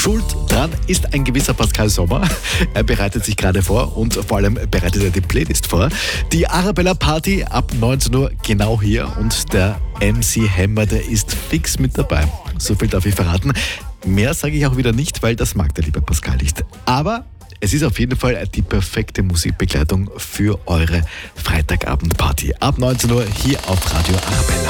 Schuld dran ist ein gewisser Pascal Sommer. Er bereitet sich gerade vor und vor allem bereitet er die Playlist vor. Die Arabella Party ab 19 Uhr genau hier und der MC Hammer, der ist fix mit dabei. So viel darf ich verraten. Mehr sage ich auch wieder nicht, weil das mag der liebe Pascal nicht. Aber es ist auf jeden Fall die perfekte Musikbegleitung für eure Freitagabendparty. Ab 19 Uhr hier auf Radio Arabella.